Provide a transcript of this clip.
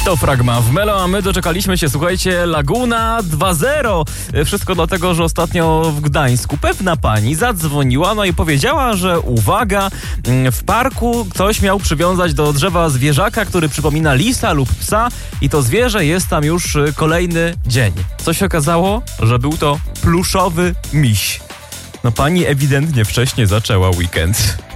To Fragma w Melo, a my doczekaliśmy się, słuchajcie, Laguna 2.0. Wszystko dlatego, że ostatnio w Gdańsku pewna pani zadzwoniła, no i powiedziała, że uwaga, w parku ktoś miał przywiązać do drzewa zwierzaka, który przypomina lisa lub psa i to zwierzę jest tam już kolejny dzień. Co się okazało? Że był to pluszowy miś. No pani ewidentnie wcześniej zaczęła weekend.